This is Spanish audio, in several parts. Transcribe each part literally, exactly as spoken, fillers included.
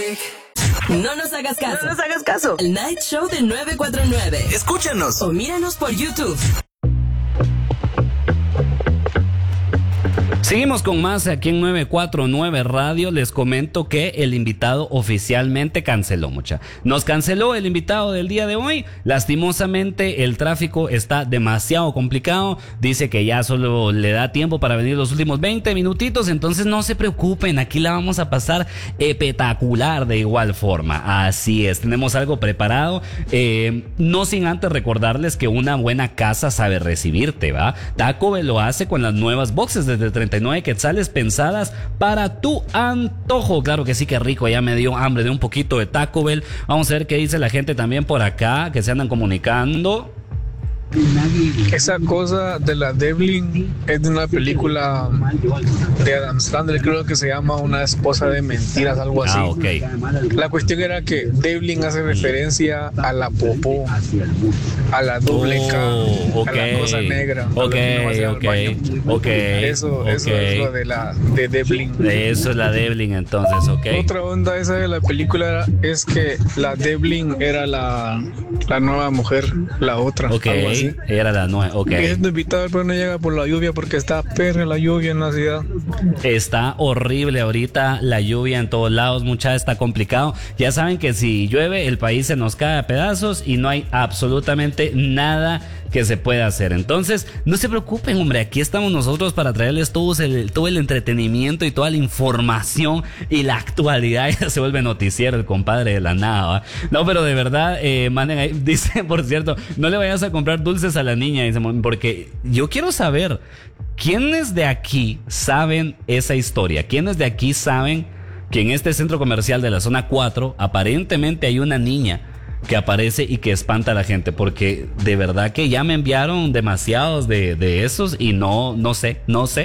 No nos hagas caso. No nos hagas caso. El Night Show de nueve cuatro nueve. Escúchanos. O míranos por YouTube. Seguimos con más aquí en nueve cuatro nueve Radio. Les comento que el invitado oficialmente canceló, mucha. Nos canceló el invitado del día de hoy. Lastimosamente el tráfico está demasiado complicado. Dice que ya solo le da tiempo para venir los últimos veinte minutitos. Entonces no se preocupen, aquí la vamos a pasar espectacular de igual forma. Así es, tenemos algo preparado. Eh, no sin antes recordarles que una buena casa sabe recibirte, ¿va? Taco Bell lo hace con las nuevas boxes desde treinta y nueve quetzales pensadas para tu antojo. Claro que sí, que rico, ya me dio hambre de un poquito de Taco Bell. Vamos a ver qué dice la gente también por acá, que se andan comunicando. Esa cosa de la Devlin es de una película de Adam Sandler, creo que se llama Una esposa de mentiras, algo así. Ah, ok. La cuestión era que Devlin hace referencia a la popó, a la doble K, oh, okay. a la cosa negra. Ok, ok, ok. Eso, okay. eso es lo de la de Devlin. Eso es la Devlin, entonces, ok. Otra onda esa de la película es que la Devlin era la, la nueva mujer, la otra. Ok. Algo así. Era la nueva, ok. Es invitado, pero no llega por la lluvia porque está perra la lluvia en la ciudad. Está horrible ahorita la lluvia en todos lados, mucha, está complicado. Ya saben que si llueve el país se nos cae a pedazos y no hay absolutamente nada que se pueda hacer. Entonces, no se preocupen, hombre, aquí estamos nosotros para traerles todo el, todo el entretenimiento y toda la información y la actualidad. Ya se vuelve noticiero el compadre de la nada, ¿va? No, pero de verdad, eh, manden ahí, dice, por cierto, no le vayas a comprar dulces a la niña, dice, porque yo quiero saber, ¿quiénes de aquí saben esa historia? ¿Quiénes de aquí saben que en este centro comercial de la zona cuatro aparentemente hay una niña que aparece y que espanta a la gente? Porque de verdad que ya me enviaron demasiados de, de esos y no, no sé, no sé.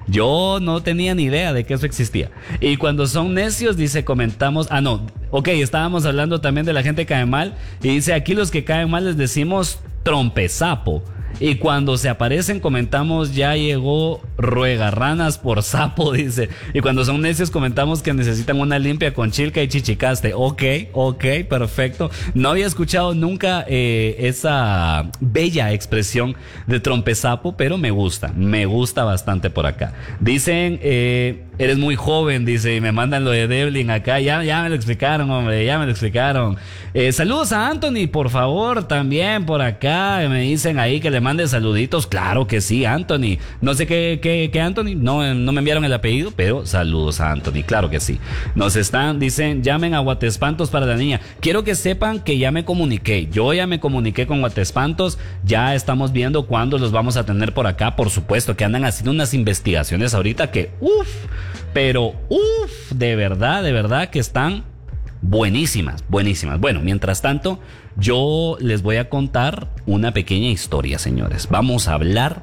Yo no tenía ni idea de que eso existía. Y cuando son necios, dice, comentamos... Ah, no, ok, estábamos hablando también de la gente que cae mal. Y dice, aquí los que caen mal les decimos trompesapo. Y cuando se aparecen comentamos, ya llegó ruegarranas por sapo, dice. Y cuando son necios comentamos que necesitan una limpia con chilca y chichicaste. Ok, ok, perfecto. No había escuchado nunca eh, esa bella expresión de trompesapo, pero me gusta, me gusta bastante por acá. Dicen, eh, eres muy joven, dice, y me mandan lo de Devlin acá. Ya, ya me lo explicaron, hombre, ya me lo explicaron. Eh, saludos a Anthony, por favor, también por acá. Me dicen ahí que le mande saluditos. Claro que sí, Anthony. No sé qué, qué, qué Anthony, no, no me enviaron el apellido, pero saludos a Anthony, claro que sí. Nos están, dicen, llamen a Guatespantos para la niña. Quiero que sepan que ya me comuniqué, yo ya me comuniqué con Guatespantos, ya estamos viendo cuándo los vamos a tener por acá. Por supuesto que andan haciendo unas investigaciones ahorita que, uff, pero uff, de verdad, de verdad que están buenísimas, buenísimas. Bueno, mientras tanto, yo les voy a contar una pequeña historia, señores. Vamos a hablar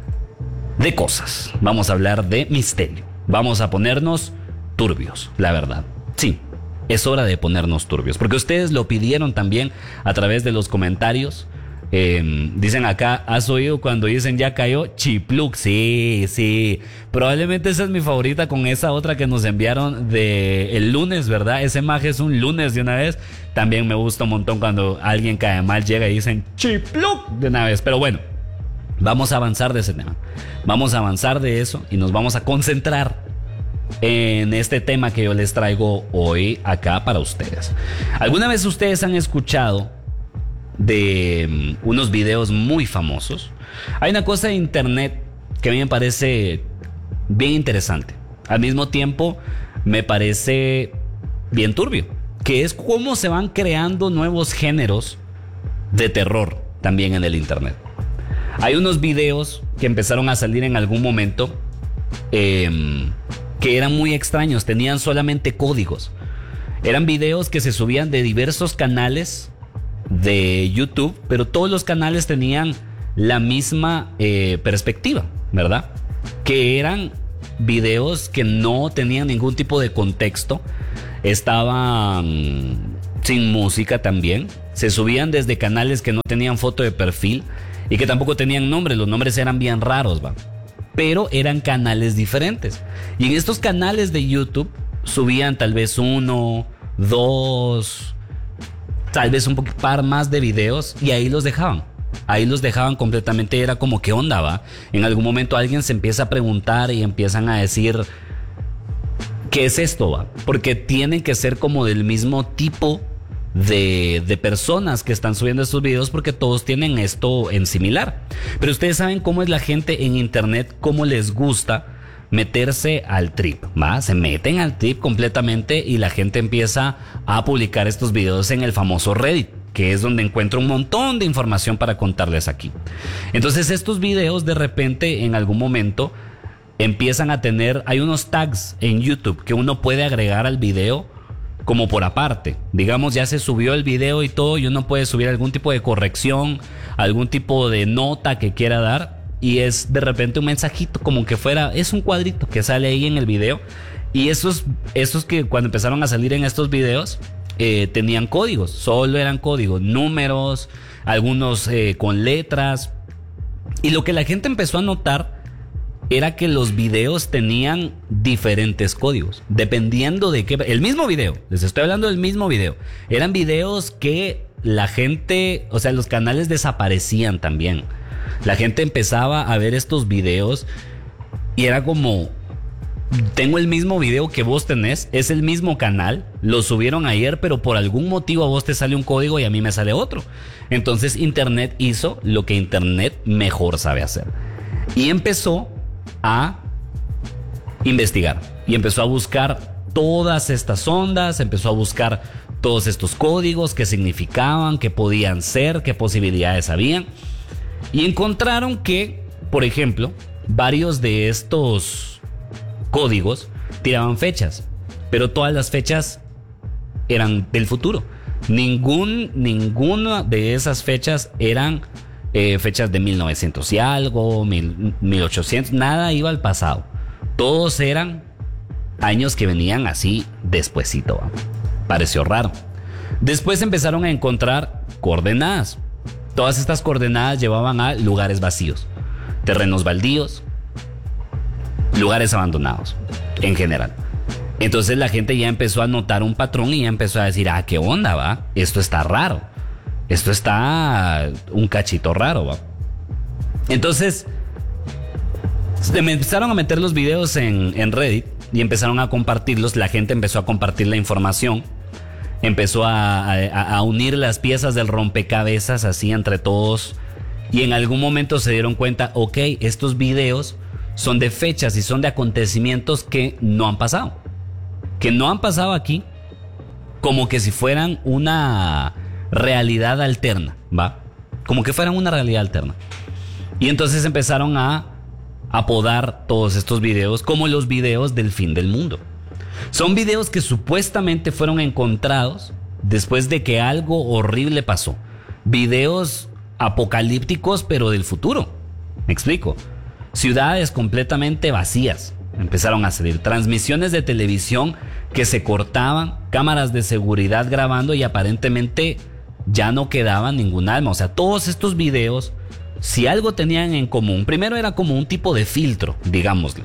de cosas, vamos a hablar de misterio, vamos a ponernos turbios, la verdad. Sí, es hora de ponernos turbios, porque ustedes lo pidieron también a través de los comentarios. Eh, dicen acá, ¿has oído cuando dicen ya cayó? Chipluc, sí, sí. Probablemente esa es mi favorita con esa otra que nos enviaron de el lunes, ¿verdad? Ese maje es un lunes de una vez. También me gusta un montón cuando alguien cae mal, llega y dicen Chipluc de una vez. Pero bueno, vamos a avanzar de ese tema. Vamos a avanzar de eso y nos vamos a concentrar en este tema que yo les traigo hoy acá para ustedes. ¿Alguna vez ustedes han escuchado de um, unos videos muy famosos? Hay una cosa de internet que a mí me parece bien interesante, al mismo tiempo me parece bien turbio, que es cómo se van creando nuevos géneros de terror también en el internet. Hay unos videos que empezaron a salir en algún momento eh, que eran muy extraños, tenían solamente códigos. Eran videos que se subían de diversos canales de YouTube, pero todos los canales tenían la misma eh, perspectiva, ¿verdad? Que eran videos que no tenían ningún tipo de contexto, estaban sin música también, se subían desde canales que no tenían foto de perfil y que tampoco tenían nombres, los nombres eran bien raros, ¿va? Pero eran canales diferentes. Y en estos canales de YouTube subían tal vez uno, dos, tal vez un poquito par más de videos y ahí los dejaban. Ahí los dejaban completamente. Era como, ¿qué onda, va? En algún momento alguien se empieza a preguntar y empiezan a decir, ¿qué es esto, va? Porque tienen que ser como del mismo tipo de, de personas que están subiendo estos videos, porque todos tienen esto en similar. Pero ustedes saben cómo es la gente en internet, cómo les gusta meterse al trip, ¿va? Se meten al trip completamente y la gente empieza a publicar estos videos en el famoso Reddit, que es donde encuentro un montón de información para contarles aquí. Entonces estos videos de repente en algún momento empiezan a tener, hay unos tags en YouTube que uno puede agregar al video como por aparte. Digamos, ya se subió el video y todo, y uno puede subir algún tipo de corrección, algún tipo de nota que quiera dar, y es de repente un mensajito como que fuera, es un cuadrito que sale ahí en el video. Y esos, esos que cuando empezaron a salir en estos videos eh, tenían códigos, solo eran códigos, números, algunos eh, con letras. Y lo que la gente empezó a notar era que los videos tenían diferentes códigos, dependiendo de qué. El mismo video, les estoy hablando del mismo video. Eran videos que la gente, o sea, los canales desaparecían también. La gente empezaba a ver estos videos y era como, tengo el mismo video que vos tenés, es el mismo canal, lo subieron ayer, pero por algún motivo a vos te sale un código y a mí me sale otro. Entonces Internet hizo lo que Internet mejor sabe hacer y empezó a investigar y empezó a buscar todas estas ondas, empezó a buscar todos estos códigos, qué significaban, qué podían ser, qué posibilidades habían, y encontraron que, por ejemplo, varios de estos códigos tiraban fechas, pero todas las fechas eran del futuro. Ningún, ninguna de esas fechas eran Eh, fechas de mil novecientos y algo, mil, mil ochocientos, nada iba al pasado. Todos eran años que venían así despuesito. ¿Va? Pareció raro. Después empezaron a encontrar coordenadas. Todas estas coordenadas llevaban a lugares vacíos, terrenos baldíos, lugares abandonados en general. Entonces la gente ya empezó a notar un patrón y ya empezó a decir, ah, ¿qué onda, va? Esto está raro. Esto está un cachito raro, ¿va? Entonces, se me empezaron a meter los videos en, en Reddit y empezaron a compartirlos. La gente empezó a compartir la información. Empezó a, a, a unir las piezas del rompecabezas así entre todos. Y en algún momento se dieron cuenta, ok, estos videos son de fechas y son de acontecimientos que no han pasado. Que no han pasado aquí, como que si fueran una realidad alterna, ¿va? Como que fueran una realidad alterna. Y entonces empezaron a apodar todos estos videos como los videos del fin del mundo. Son videos que supuestamente fueron encontrados después de que algo horrible pasó. Videos apocalípticos, pero del futuro. Me explico. Ciudades completamente vacías. Empezaron a salir transmisiones de televisión que se cortaban, cámaras de seguridad grabando y aparentemente ya no quedaba ningún alma. O sea, todos estos videos, si algo tenían en común, primero era como un tipo de filtro, digámosle.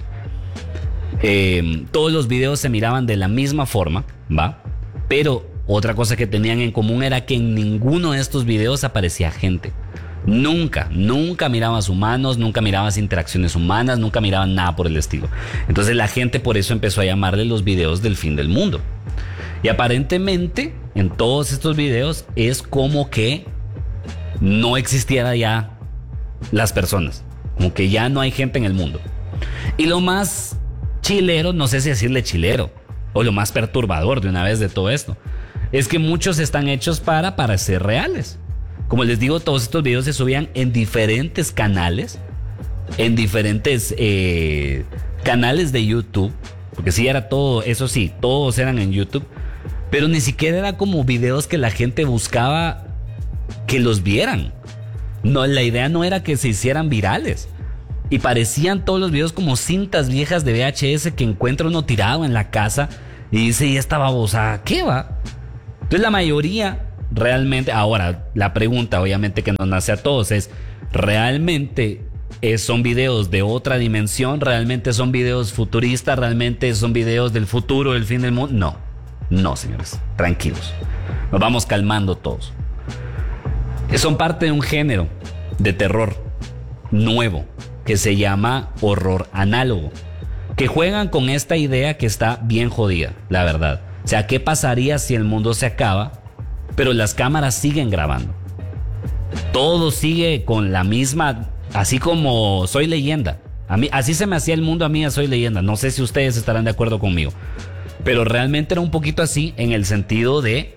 Eh, todos los videos se miraban de la misma forma, ¿va? Pero otra cosa que tenían en común era que en ninguno de estos videos aparecía gente. Nunca, nunca mirabas humanos, nunca mirabas interacciones humanas, nunca miraban nada por el estilo. Entonces la gente por eso empezó a llamarle los videos del fin del mundo. Y aparentemente en todos estos videos es como que no existiera ya las personas, como que ya no hay gente en el mundo. Y lo más chilero, no sé si decirle chilero, o lo más perturbador de una vez de todo esto, es que muchos están hechos para parecer reales. Como les digo, todos estos videos se subían en diferentes canales, en diferentes eh, canales de YouTube, porque sí era todo, eso sí, todos eran en YouTube, pero ni siquiera era como videos que la gente buscaba que los vieran. No, la idea no era que se hicieran virales. Y parecían todos los videos como cintas viejas de V H S que encuentra uno tirado en la casa y dice, ¿y esta babosa qué va? Entonces la mayoría realmente, ahora la pregunta obviamente que nos nace a todos es, ¿realmente es, son videos de otra dimensión? ¿Realmente son videos futuristas? ¿Realmente son videos del futuro, del fin del mundo? No, No, señores, tranquilos. Nos vamos calmando todos. Son parte de un género de terror nuevo que se llama horror análogo, que juegan con esta idea que está bien jodida, la verdad. O sea, ¿qué pasaría si el mundo se acaba, pero las cámaras siguen grabando? Todo sigue con la misma, así como Soy Leyenda. A mí, así se me hacía el mundo a mí a Soy Leyenda. No sé si ustedes estarán de acuerdo conmigo, pero realmente era un poquito así en el sentido de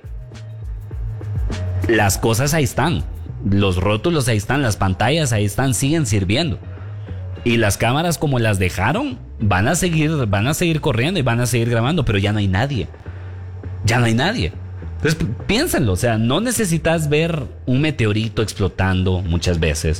las cosas ahí están, los rótulos ahí están, las pantallas ahí están, siguen sirviendo. Y las cámaras como las dejaron, van a seguir, van a seguir corriendo y van a seguir grabando, pero ya no hay nadie. Ya no hay nadie. Entonces piénsenlo, o sea, no necesitas ver un meteorito explotando muchas veces,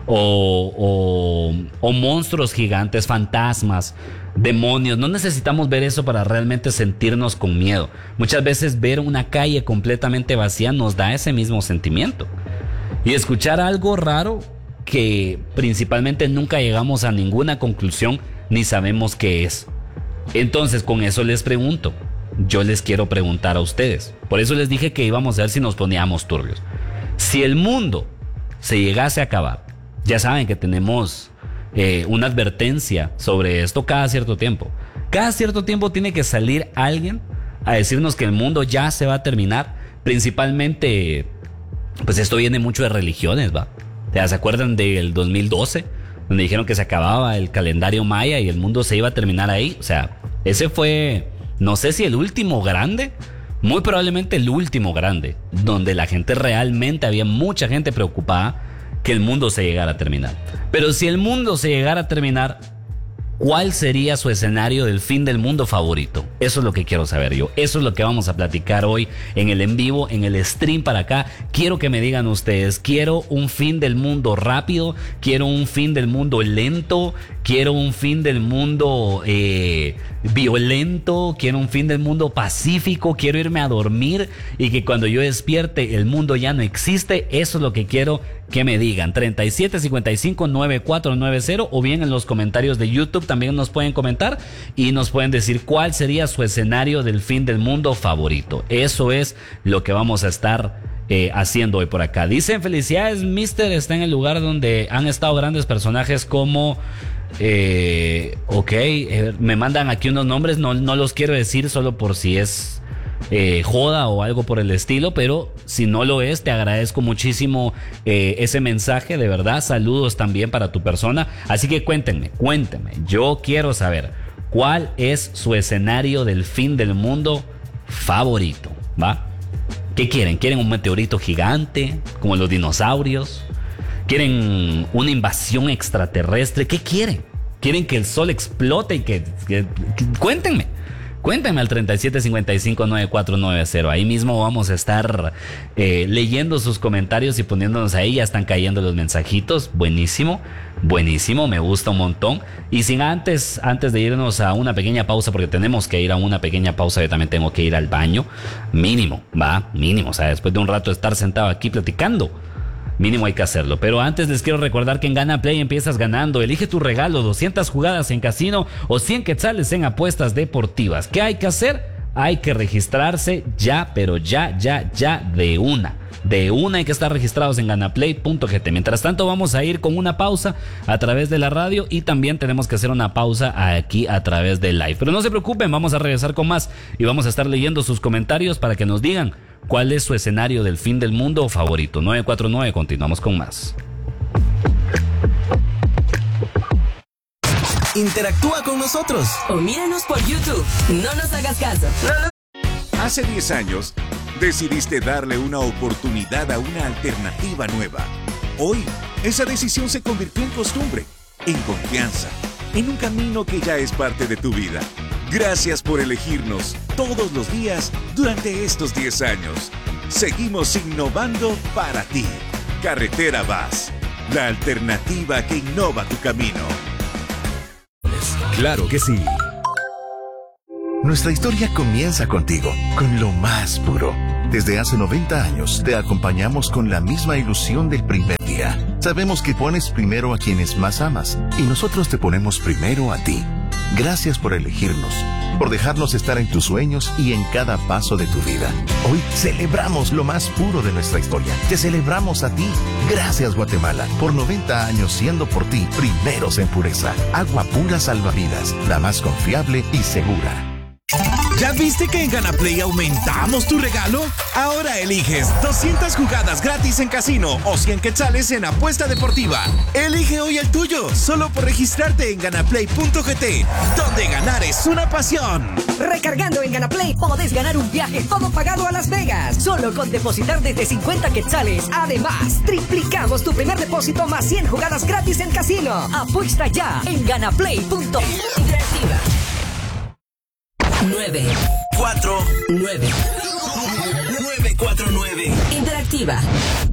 o, o, o monstruos gigantes, fantasmas, demonios. No necesitamos ver eso para realmente sentirnos con miedo. Muchas veces ver una calle completamente vacía nos da ese mismo sentimiento. Y escuchar algo raro que principalmente nunca llegamos a ninguna conclusión ni sabemos qué es. Entonces, con eso les pregunto, yo les quiero preguntar a ustedes. Por eso les dije que íbamos a ver si nos poníamos turbios. Si el mundo se llegase a acabar, ya saben que tenemos eh, una advertencia sobre esto cada cierto tiempo. Cada cierto tiempo tiene que salir alguien a decirnos que el mundo ya se va a terminar. Principalmente, pues esto viene mucho de religiones, ¿va? ¿Se acuerdan del dos mil doce? Donde dijeron que se acababa el calendario maya y el mundo se iba a terminar ahí. O sea, ese fue, no sé si el último grande, muy probablemente el último grande, donde la gente realmente, había mucha gente preocupada que el mundo se llegara a terminar. Pero si el mundo se llegara a terminar, ¿cuál sería su escenario del fin del mundo favorito? Eso es lo que quiero saber yo. Eso es lo que vamos a platicar hoy en el en vivo, en el stream para acá. Quiero que me digan ustedes, quiero un fin del mundo rápido, quiero un fin del mundo lento, quiero un fin del mundo eh, violento, quiero un fin del mundo pacífico, quiero irme a dormir y que cuando yo despierte el mundo ya no existe. Eso es lo que quiero que me digan. treinta y siete cincuenta y cinco noventa y cuatro noventa o bien en los comentarios de YouTube también nos pueden comentar y nos pueden decir cuál sería su escenario del fin del mundo favorito. Eso es lo que vamos a estar eh, haciendo hoy por acá. Dicen: felicidades, Mister está en el lugar donde han estado grandes personajes como eh, ok, eh, me mandan aquí unos nombres, no, no los quiero decir solo por si es Eh, joda o algo por el estilo, pero si no lo es, te agradezco muchísimo eh, ese mensaje, de verdad. Saludos también para tu persona. Así que cuéntenme, cuéntenme, yo quiero saber cuál es su escenario del fin del mundo favorito, ¿va? ¿Qué quieren? ¿Quieren un meteorito gigante como los dinosaurios? ¿Quieren una invasión extraterrestre? ¿Qué quieren? ¿Quieren que el sol explote y que, que, que cuéntenme? Cuéntenme al treinta y siete cincuenta y cinco noventa y cuatro noventa. Ahí mismo vamos a estar eh, leyendo sus comentarios y poniéndonos ahí. Ya están cayendo los mensajitos. Buenísimo, buenísimo, me gusta un montón. Y sin antes, antes de irnos a una pequeña pausa, porque tenemos que ir a una pequeña pausa, yo también tengo que ir al baño. Mínimo, va, mínimo. O sea, después de un rato de estar sentado aquí platicando, mínimo hay que hacerlo. Pero antes les quiero recordar que en Gana Play empiezas ganando. Elige tu regalo, doscientas jugadas en casino o cien quetzales en apuestas deportivas. ¿Qué hay que hacer? Hay que registrarse ya, pero ya, ya, ya de una. De una hay que estar registrados en ganaplay punto g t. Mientras tanto vamos a ir con una pausa a través de la radio y también tenemos que hacer una pausa aquí a través del live. Pero no se preocupen, vamos a regresar con más y vamos a estar leyendo sus comentarios para que nos digan cuál es su escenario del fin del mundo favorito. nueve cuatro nueve, continuamos con más. Interactúa con nosotros o míranos por YouTube. No nos hagas caso. No, no. Hace diez años decidiste darle una oportunidad a una alternativa nueva. Hoy, esa decisión se convirtió en costumbre, en confianza, en un camino que ya es parte de tu vida. Gracias por elegirnos todos los días durante estos diez años. Seguimos innovando para ti. Carretera Vas, la alternativa que innova tu camino. Claro que sí. Nuestra historia comienza contigo, con lo más puro. Desde hace noventa años te acompañamos con la misma ilusión del primer día. Sabemos que pones primero a quienes más amas y nosotros te ponemos primero a ti. Gracias por elegirnos, por dejarnos estar en tus sueños y en cada paso de tu vida. Hoy celebramos lo más puro de nuestra historia. Te celebramos a ti. Gracias, Guatemala, por noventa años siendo por ti primeros en pureza. Agua pura salvavidas, la más confiable y segura. ¿Ya viste que en Ganaplay aumentamos tu regalo? Ahora eliges doscientas jugadas gratis en casino o cien quetzales en apuesta deportiva. Elige hoy el tuyo, solo por registrarte en ganaplay punto g t, donde ganar es una pasión. Recargando en Ganaplay podés ganar un viaje todo pagado a Las Vegas, solo con depositar desde cincuenta quetzales. Además, triplicamos tu primer depósito más cien jugadas gratis en casino. Apuesta ya en ganaplay punto g t. Interactiva. nueve cuatro nueve nueve cuatro nueve Interactiva.